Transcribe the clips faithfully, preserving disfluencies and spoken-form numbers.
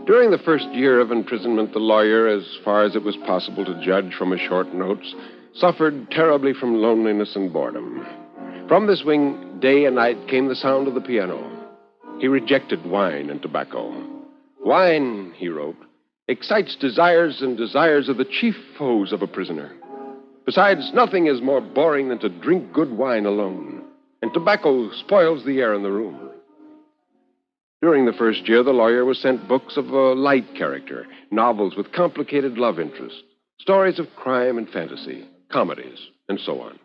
During the first year of imprisonment, the lawyer, as far as it was possible to judge from his short notes, suffered terribly from loneliness and boredom. From this wing, day and night, came the sound of the piano. He rejected wine and tobacco. Wine, he wrote, excites desires, and desires are the chief foes of a prisoner. Besides, nothing is more boring than to drink good wine alone, and tobacco spoils the air in the room. During the first year, the lawyer was sent books of a light character, novels with complicated love interests, stories of crime and fantasy, comedies, and so on.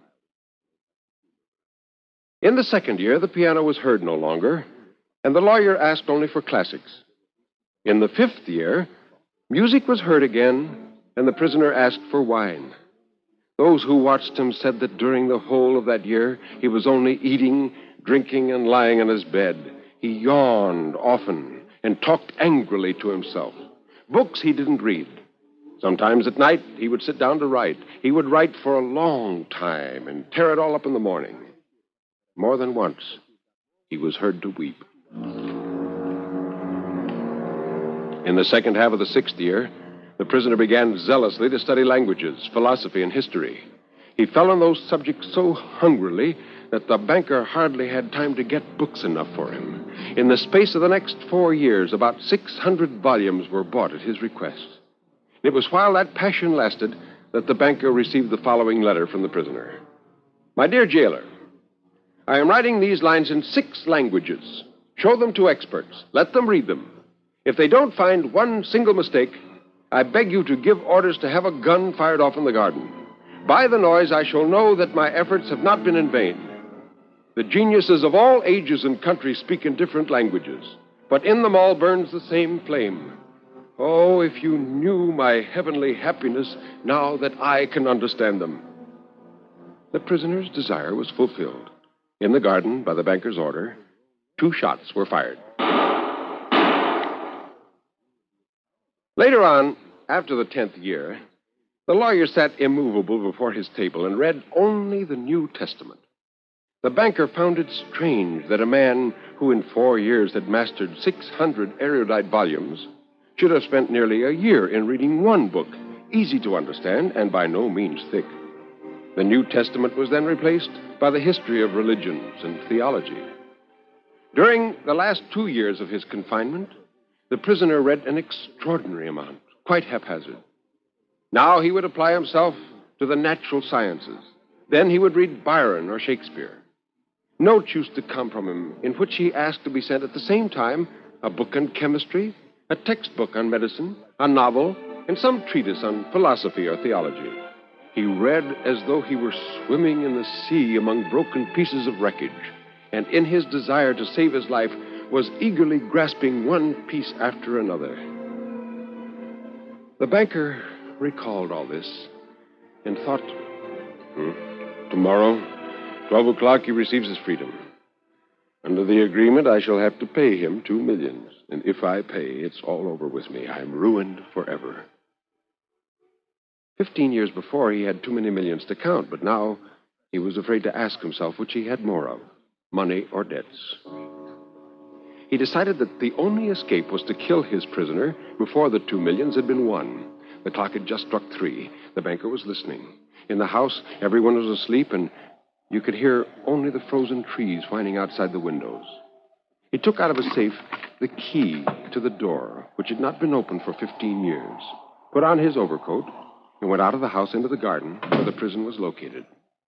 In the second year, the piano was heard no longer, and the lawyer asked only for classics. In the fifth year, music was heard again, and the prisoner asked for wine. Those who watched him said that during the whole of that year, he was only eating, drinking, and lying on his bed. He yawned often and talked angrily to himself. Books he didn't read. Sometimes at night, he would sit down to write. He would write for a long time and tear it all up in the morning. More than once, he was heard to weep. In the second half of the sixth year, the prisoner began zealously to study languages, philosophy, and history. He fell on those subjects so hungrily that the banker hardly had time to get books enough for him. In the space of the next four years, about six hundred volumes were bought at his request. It was while that passion lasted that the banker received the following letter from the prisoner. My dear jailer, I am writing these lines in six languages. Show them to experts. Let them read them. If they don't find one single mistake, I beg you to give orders to have a gun fired off in the garden. By the noise, I shall know that my efforts have not been in vain. The geniuses of all ages and countries speak in different languages, but in them all burns the same flame. Oh, if you knew my heavenly happiness now that I can understand them. The prisoner's desire was fulfilled. In the garden, by the banker's order, two shots were fired. Later on, after the tenth year, the lawyer sat immovable before his table and read only the New Testament. The banker found it strange that a man who in four years had mastered six hundred erudite volumes should have spent nearly a year in reading one book, easy to understand and by no means thick. The New Testament was then replaced by the history of religions and theology. During the last two years of his confinement, the prisoner read an extraordinary amount, quite haphazard. Now he would apply himself to the natural sciences. Then he would read Byron or Shakespeare. Notes used to come from him in which he asked to be sent at the same time a book on chemistry, a textbook on medicine, a novel, and some treatise on philosophy or theology. He read as though he were swimming in the sea among broken pieces of wreckage, and in his desire to save his life was eagerly grasping one piece after another. The banker recalled all this and thought, hmm, tomorrow, twelve o'clock, he receives his freedom. Under the agreement, I shall have to pay him two millions. And if I pay, it's all over with me. I'm ruined forever. Fifteen years before, he had too many millions to count, but now he was afraid to ask himself which he had more of, money or debts. He decided that the only escape was to kill his prisoner before the two millions had been won. The clock had just struck three. The banker was listening. In the house, everyone was asleep, and you could hear only the frozen trees whining outside the windows. He took out of a safe the key to the door, which had not been opened for fifteen years, put on his overcoat, and went out of the house into the garden where the prison was located.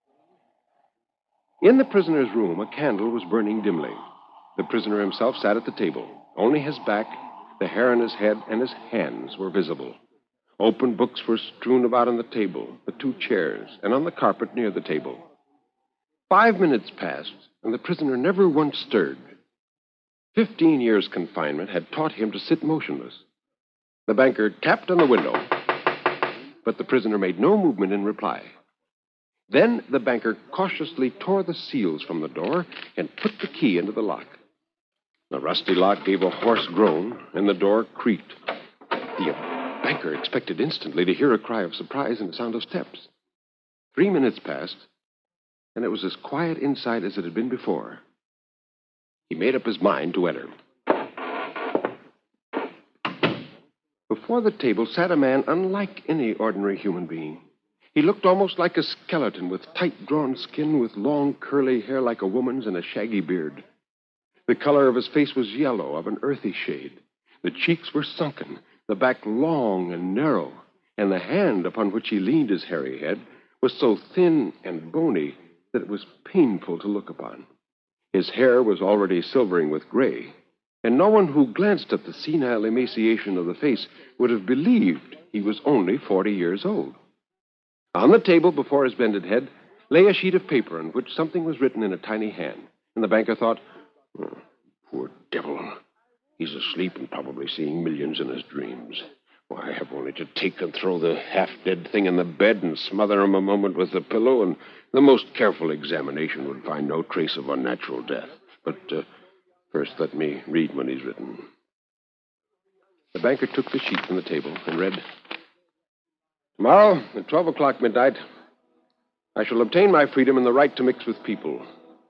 In the prisoner's room, a candle was burning dimly. The prisoner himself sat at the table. Only his back, the hair on his head, and his hands were visible. Open books were strewn about on the table, the two chairs, and on the carpet near the table. Five minutes passed, and the prisoner never once stirred. Fifteen years' confinement had taught him to sit motionless. The banker tapped on the window, but the prisoner made no movement in reply. Then the banker cautiously tore the seals from the door and put the key into the lock. The rusty lock gave a hoarse groan, and the door creaked. The banker expected instantly to hear a cry of surprise and a sound of steps. Three minutes passed, and it was as quiet inside as it had been before. He made up his mind to enter. Before the table sat a man unlike any ordinary human being. He looked almost like a skeleton, with tight-drawn skin, with long, curly hair like a woman's, and a shaggy beard. The color of his face was yellow, of an earthy shade. The cheeks were sunken, the back long and narrow, and the hand upon which he leaned his hairy head was so thin and bony that it was painful to look upon. His hair was already silvering with gray, and no one who glanced at the senile emaciation of the face would have believed he was only forty years old. On the table before his bended head lay a sheet of paper on which something was written in a tiny hand, and the banker thought, oh, poor devil. He's asleep and probably seeing millions in his dreams. Why, I have only to take and throw the half-dead thing in the bed and smother him a moment with the pillow, and the most careful examination would find no trace of unnatural death. But uh, first let me read what he's written. The banker took the sheet from the table and read, Tomorrow, at twelve o'clock midnight, I shall obtain my freedom and the right to mix with people.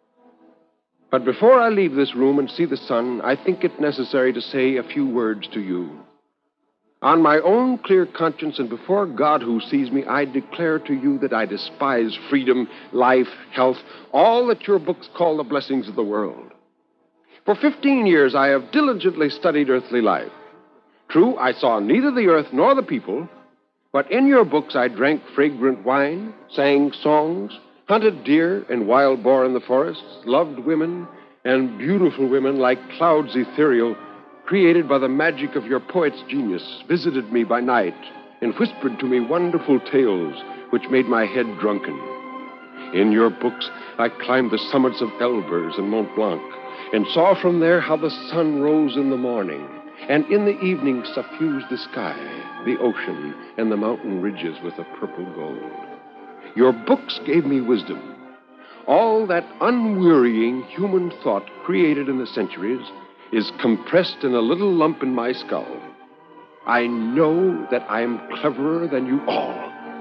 But before I leave this room and see the sun, I think it necessary to say a few words to you. On my own clear conscience and before God who sees me, I declare to you that I despise freedom, life, health, all that your books call the blessings of the world. For fifteen years I have diligently studied earthly life. True, I saw neither the earth nor the people, but in your books I drank fragrant wine, sang songs, hunted deer and wild boar in the forests, loved women, and beautiful women like clouds ethereal, created by the magic of your poet's genius, visited me by night and whispered to me wonderful tales which made my head drunken. In your books I climbed the summits of Elburz and Mont Blanc and saw from there how the sun rose in the morning and in the evening suffused the sky, the ocean, and the mountain ridges with a purple gold. Your books gave me wisdom. All that unwearying human thought created in the centuries is compressed in a little lump in my skull. I know that I am cleverer than you all.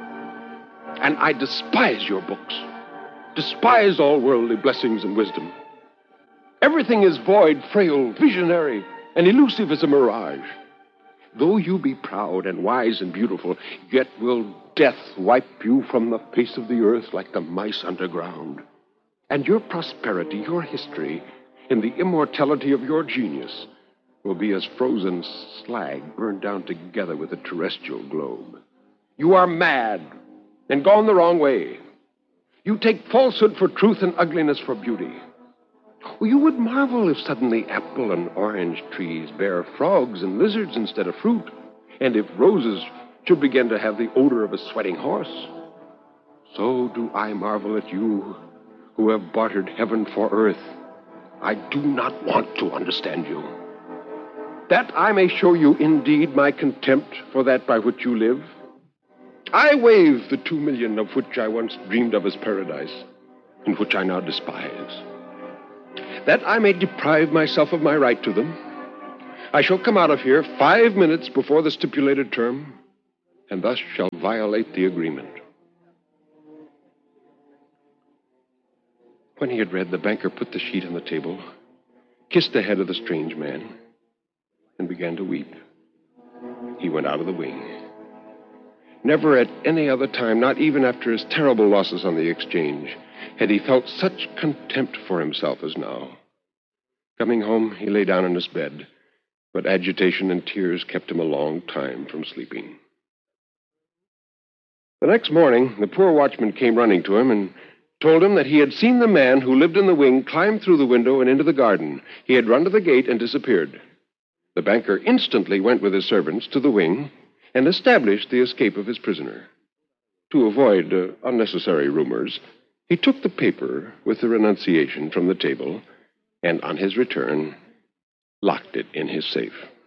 And I despise your books. Despise all worldly blessings and wisdom. Everything is void, frail, visionary, and elusive as a mirage. Though you be proud and wise and beautiful, yet will death wipe you from the face of the earth like the mice underground. And your prosperity, your history, and the immortality of your genius will be as frozen slag burned down together with a terrestrial globe. You are mad and gone the wrong way. You take falsehood for truth and ugliness for beauty. Well, you would marvel if suddenly apple and orange trees bear frogs and lizards instead of fruit, and if roses should begin to have the odor of a sweating horse. So do I marvel at you who have bartered heaven for earth. I do not want to understand you. That I may show you indeed my contempt for that by which you live, I waive the two million of which I once dreamed of as paradise, and which I now despise. That I may deprive myself of my right to them, I shall come out of here five minutes before the stipulated term, and thus shall violate the agreement. When he had read, the banker put the sheet on the table, kissed the head of the strange man, and began to weep. He went out of the wing. Never at any other time, not even after his terrible losses on the exchange, had he felt such contempt for himself as now. Coming home, he lay down in his bed, but agitation and tears kept him a long time from sleeping. The next morning, the poor watchman came running to him and told him that he had seen the man who lived in the wing climb through the window and into the garden. He had run to the gate and disappeared. The banker instantly went with his servants to the wing and established the escape of his prisoner. To avoid uh, unnecessary rumors, he took the paper with the renunciation from the table and, on his return, locked it in his safe.